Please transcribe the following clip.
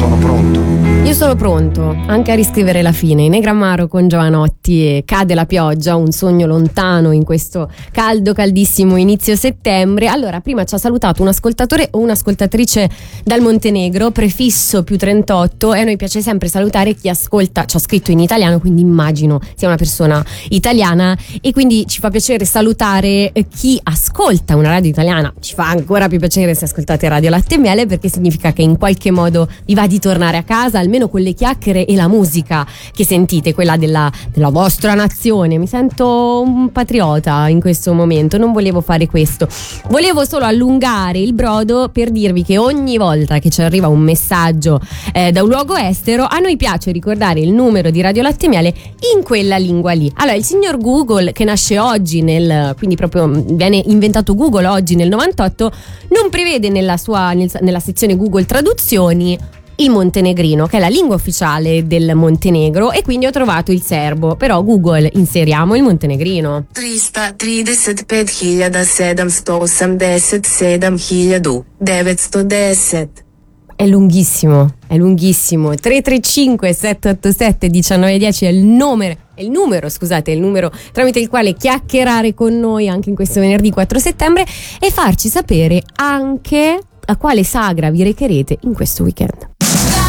sono pronto. Io sono pronto anche a riscrivere la fine. In Negramaro con Giovanotti e Cade la pioggia, un sogno lontano in questo caldo, caldissimo inizio settembre. Allora, prima ci ha salutato un ascoltatore o un'ascoltatrice dal Montenegro, prefisso +38, e a noi piace sempre salutare chi ascolta, ci ha scritto in italiano, quindi immagino sia una persona italiana, e quindi ci fa piacere salutare chi ascolta una radio italiana. Ci fa ancora più piacere se ascoltate Radio Latte e Miele, perché significa che in qualche modo vi va di tornare a casa, almeno con le chiacchiere e la musica che sentite, quella della vostra nazione. Mi sento un patriota in questo momento, non volevo fare questo, volevo solo allungare il brodo per dirvi che ogni volta che ci arriva un messaggio da un luogo estero, a noi piace ricordare il numero di Radio Latte e Miele in quella lingua lì. Allora, il signor Google, che nasce oggi quindi proprio viene inventato Google oggi nel 98, non prevede nella sezione Google Traduzioni il montenegrino, che è la lingua ufficiale del Montenegro, e quindi ho trovato il serbo. Però Google, inseriamo il montenegrino. 335.787.910. È lunghissimo. 335 787 1910 è il numero tramite il quale chiacchierare con noi anche in questo venerdì 4 settembre e farci sapere anche a quale sagra vi recherete in questo weekend.